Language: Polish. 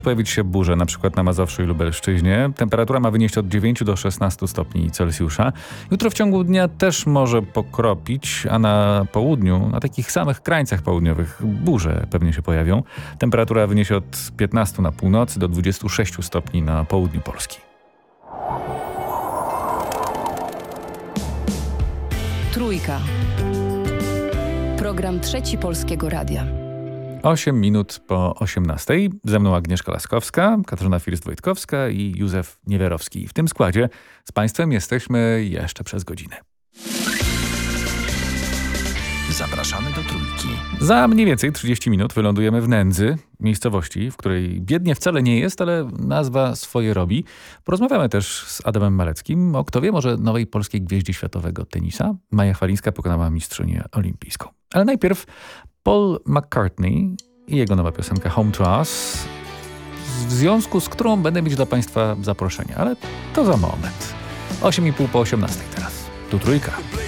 Pojawić się burze, na przykład na Mazowszu i Lubelszczyźnie. Temperatura ma wynieść od 9 do 16 stopni Celsjusza. Jutro w ciągu dnia też może pokropić, a na południu, na takich samych krańcach południowych, burze pewnie się pojawią. Temperatura wyniesie od 15 na północy do 26 stopni na południu Polski. Trójka. Program Trzeci Polskiego Radia. 8 minut po 18. Ze mną Agnieszka Laskowska, Katarzyna First-Wojtkowska i Józef Niewiarowski. W tym składzie z Państwem jesteśmy jeszcze przez godzinę. Zapraszamy do Trójki. Za mniej więcej 30 minut wylądujemy w Nędzy, miejscowości, w której biednie wcale nie jest, ale nazwa swoje robi. Porozmawiamy też z Adamem Maleckim o, kto wie, może nowej polskiej gwieździe światowego tenisa. Maja Chwalińska pokonała mistrzynię olimpijską. Ale najpierw Paul McCartney i jego nowa piosenka Home to Us, w związku z którą będę mieć dla Państwa zaproszenie, ale to za moment. 8,5 po 18 teraz. Tu Trójka.